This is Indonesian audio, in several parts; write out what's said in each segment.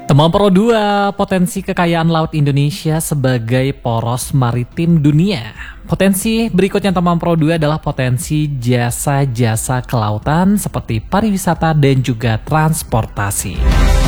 Temuan Pro 2, potensi kekayaan laut Indonesia sebagai poros maritim dunia. Potensi berikutnya temuan Pro 2 adalah potensi jasa-jasa kelautan seperti pariwisata dan juga transportasi.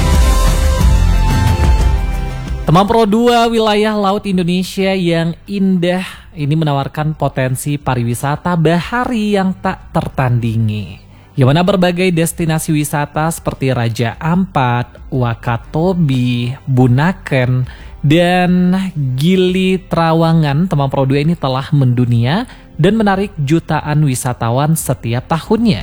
Temuan Pro 2, wilayah laut Indonesia yang indah ini menawarkan potensi pariwisata bahari yang tak tertandingi. Yang mana berbagai destinasi wisata seperti Raja Ampat, Wakatobi, Bunaken, dan Gili Trawangan teman Pro 2 ini telah mendunia dan menarik jutaan wisatawan setiap tahunnya.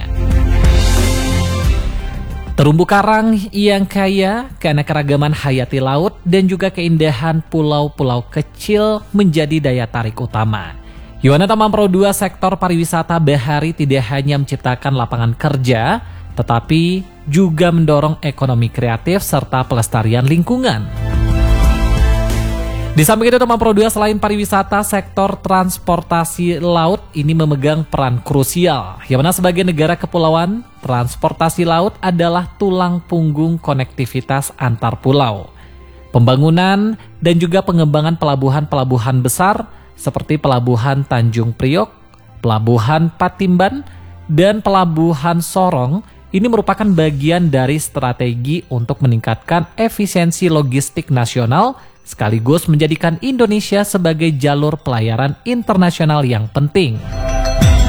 Terumbu karang yang kaya keanekaragaman hayati laut dan juga keindahan pulau-pulau kecil menjadi daya tarik utama. Yohana Taman Pro 2 sektor pariwisata bahari tidak hanya menciptakan lapangan kerja, tetapi juga mendorong ekonomi kreatif serta pelestarian lingkungan. Di samping itu Taman Pro 2 selain pariwisata, sektor transportasi laut ini memegang peran krusial. Yang mana sebagai negara kepulauan, transportasi laut adalah tulang punggung konektivitas antar pulau. Pembangunan dan juga pengembangan pelabuhan-pelabuhan besar seperti Pelabuhan Tanjung Priok, Pelabuhan Patimban, dan Pelabuhan Sorong ini merupakan bagian dari strategi untuk meningkatkan efisiensi logistik nasional sekaligus menjadikan Indonesia sebagai jalur pelayaran internasional yang penting.